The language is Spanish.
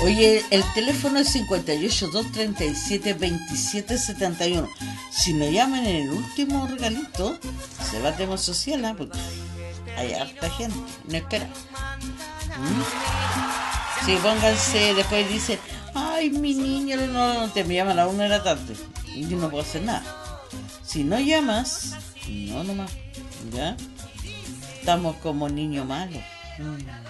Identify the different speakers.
Speaker 1: Oye, el teléfono es 58 237 27 71. Si no llaman en el último regalito, se va a tema social, ¿eh? Porque hay harta gente, no espera. Si pónganse, después dicen, ay, mi niño, no te me llaman a la 1 de la tarde. Y yo no puedo hacer nada. Si no llamas, no nomás, ¿ya? Estamos como niños malos.